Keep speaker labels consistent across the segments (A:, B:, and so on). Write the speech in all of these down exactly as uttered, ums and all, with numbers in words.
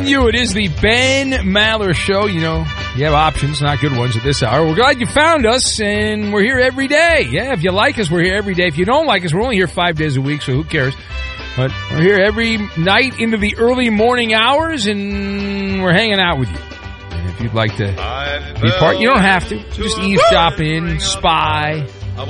A: and you. It is the Ben Maller Show. You know, you have options, not good ones at this hour. We're glad you found us, and we're here every day. Yeah, if you like us, we're here every day. If you don't like us, we're only here five days a week, so who cares? But we're here every night into the early morning hours, and we're hanging out with you. And if you'd like to be part, you don't have to. Just eavesdrop in, spy,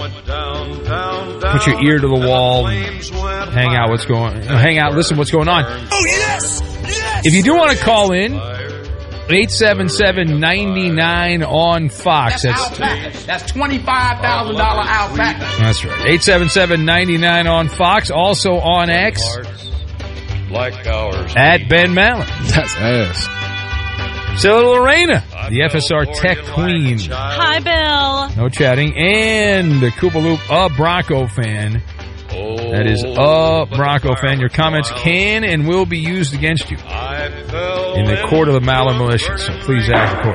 A: put your ear to the wall, and hang out what's going on. Hang out, listen what's going on.
B: Oh, yes! Yes!
A: If you do want to call in, eight seven seven, nine nine on Fox.
B: That's alpaca. That's twenty-five thousand dollars alpaca.
A: That's right. eight seven seven, nine nine on Fox. Also on X.
C: Like ours.
A: At Ben Maller.
D: That's ass.
A: Say hello to Lorena, the F S R Tech Queen.
E: Hi, Bill.
A: No chatting. And the Koopa Loop, a Bronco fan. That is a Bronco fan. Your comments can and will be used against you in the court of the Maller Militia. So please ask the court.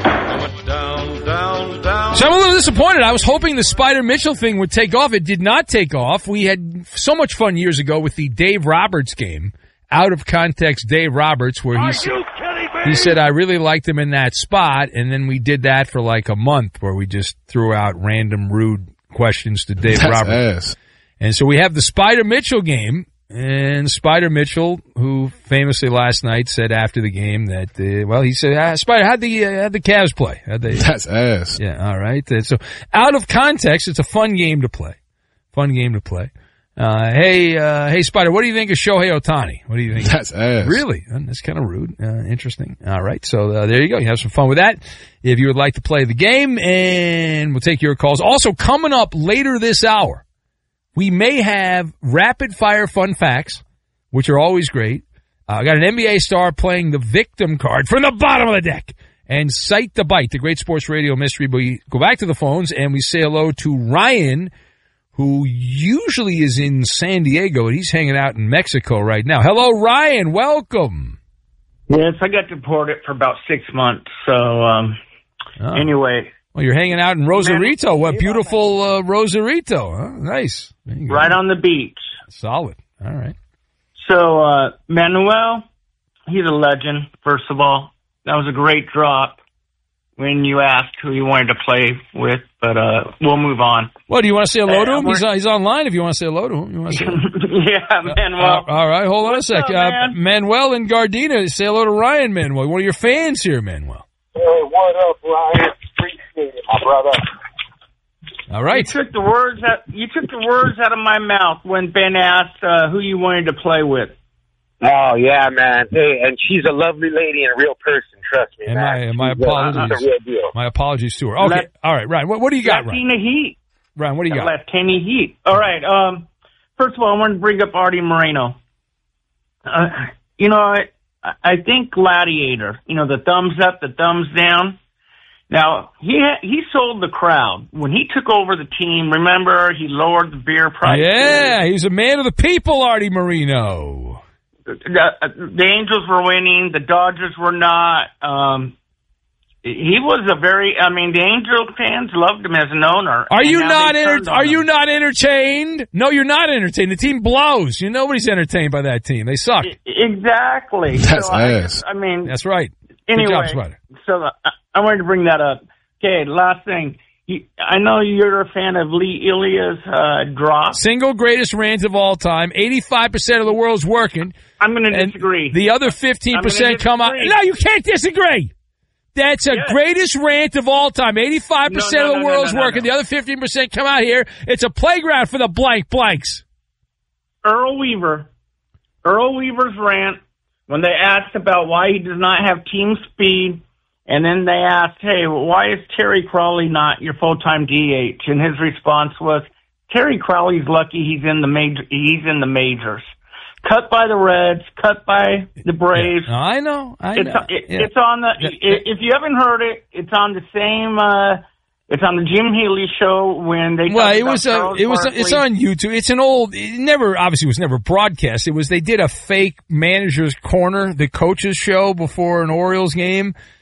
A: So I'm a little disappointed. I was hoping the Spider Mitchell thing would take off. It did not take off. We had so much fun years ago with the Dave Roberts game. Out of context, Dave Roberts, where he said, he said, I really liked him in that spot. And then we did that for like a month where we just threw out random rude questions to Dave
D: That's
A: Roberts.
D: Ass.
A: And so we have the Spider Mitchell game, and Spider Mitchell, who famously last night said after the game that, uh, well, he said, ah, Spider, how'd the, uh, how'd the Cavs play? How'd they?
D: That's ass.
A: Yeah, all right. And so out of context, it's a fun game to play. Fun game to play. Uh, hey, uh, hey, Spider, what do you think of Shohei Ohtani? What do you think?
D: That's ass.
A: Really? Uh, that's kind of rude. Uh, interesting. All right. So uh, there you go. You have some fun with that. If you would like to play the game, and we'll take your calls. Also, coming up later this hour, we may have rapid-fire fun facts, which are always great. I uh, got an N B A star playing the victim card from the bottom of the deck. And Cite the Bite, the great sports radio mystery. But we go back to the phones, and we say hello to Ryan, who usually is in San Diego, and he's hanging out in Mexico right now. Hello, Ryan. Welcome.
F: Yes, I got deported for about six months. So, um, oh. anyway.
A: Well, you're hanging out in Rosarito. What beautiful uh, Rosarito. Huh? Nice.
F: Right on the beach.
A: Solid. All right.
F: So, uh, Manuel, he's a legend, first of all. That was a great drop when you asked who you wanted to play with, but uh, we'll move on.
A: Well, do you want to say hello to him? He's, he's online if you want to say hello to him. You want to say
F: yeah, Manuel.
A: Uh, all right, hold on
F: What's
A: a sec.
F: Up,
A: uh, Manuel and Gardena, say hello to Ryan, Manuel. One of your fans here, Manuel.
G: Hey, what up, Ryan? Appreciate it, my brother.
A: All right.
F: You took the words out, you took the words out of my mouth when Ben asked uh, who you wanted to play with.
G: Oh, yeah, man. Hey, and she's a lovely lady and a real person, trust me,
A: and
G: man.
A: My, and my
G: she's
A: apologies.
G: A, a real deal.
A: My apologies to her. Okay,
F: Let,
A: all right, Ryan. What, what do you got,
F: Latina
A: Ryan?
F: Heat.
A: Ryan, what do you got?
F: Latina Heat. All right. Um, first of all, I want to bring up Artie Moreno. Uh, you know, I, I think Gladiator, you know, the thumbs up, the thumbs down. Now, he ha- he sold the crowd. When he took over the team, remember, he lowered the beer price.
A: Yeah, he's a man of the people, Artie Moreno.
F: The, the, the Angels were winning. The Dodgers were not. Um, he was a very, I mean, the Angel fans loved him as an owner.
A: Are you not
F: enter-
A: Are you
F: him.
A: not entertained? No, you're not entertained. The team blows. You nobody's entertained by that team. They suck.
F: Exactly.
D: That's
F: so
D: ass.
F: I, I mean,
A: that's right.
F: Anyway,
A: Good job, Spider.
F: So I, I wanted to bring that up. Okay, last thing. You, I know you're a fan of Lee Ilia's uh, drop.
A: Single greatest rant of all time. eighty-five percent of the world's working.
F: I'm going to disagree.
A: The other fifteen percent come out. No, you can't disagree. That's a
F: yes.
A: greatest rant of all time. eighty-five percent
F: no, no,
A: of the
F: no,
A: world's
F: no, no,
A: working.
F: no.
A: The other fifteen percent come out here. It's a playground for the blank blanks.
F: Earl Weaver. Earl Weaver's rant when they asked about why he does not have team speed, and then they asked, hey, why is Terry Crawley not your full-time D H? And his response was, Terry Crowley's lucky he's in the major. He's in the majors. Cut by the Reds, cut by the Braves.
A: Yeah, I know. I
F: it's,
A: know.
F: It,
A: yeah.
F: it's on the.
A: Yeah.
F: If you haven't heard it, it's on the same. Uh, it's on the Jim Healy show when they.
A: Well, it
F: about
A: was. Uh, it was.
F: Barkley.
A: It's on YouTube. It's an old. It never obviously was never broadcast. It was. They did a fake manager's corner, the coaches show before an Orioles game.